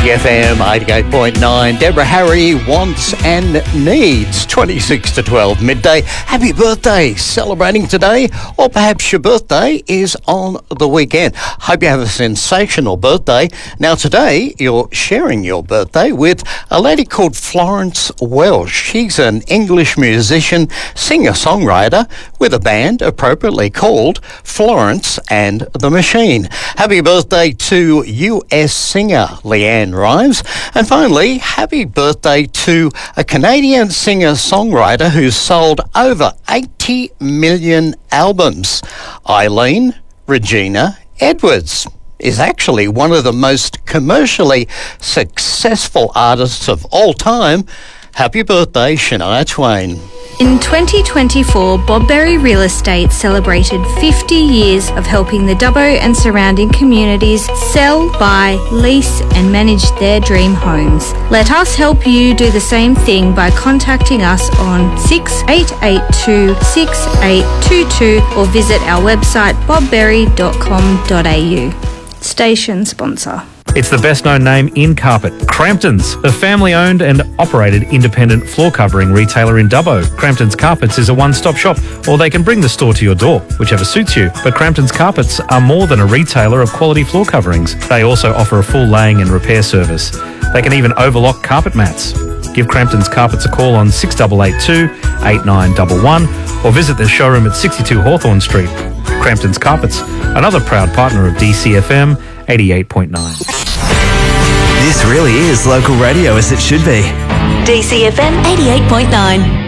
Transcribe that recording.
DCFM 88.9. Deborah Harry wants and needs 26 to 12 midday. Happy birthday celebrating today, or perhaps your birthday is on the weekend. Hope you have a sensational birthday. Now today you're sharing your birthday with a lady called Florence Welsh. She's an English musician, singer-songwriter with a band appropriately called Florence and the Machine. Happy birthday to US singer Leanne Rimes. And finally, happy birthday to a Canadian singer-songwriter who's sold over 80 million albums. Eileen Regina Edwards is actually one of the most commercially successful artists of all time. Happy birthday, Shania Twain. In 2024, Bob Berry Real Estate celebrated 50 years of helping the Dubbo and surrounding communities sell, buy, lease and manage their dream homes. Let us help you do the same thing by contacting us on 6882-6822 or visit our website bobberry.com.au. Station sponsor. It's the best-known name in carpet, Crampton's, a family-owned and operated independent floor covering retailer in Dubbo. Crampton's Carpets is a one-stop shop, or they can bring the store to your door, whichever suits you. But Crampton's Carpets are more than a retailer of quality floor coverings. They also offer a full laying and repair service. They can even overlock carpet mats. Give Crampton's Carpets a call on 6882-8911 or visit their showroom at 62 Hawthorne Street. Crampton's Carpets, another proud partner of DCFM 88.9. This really is local radio as it should be. DCFM 88.9.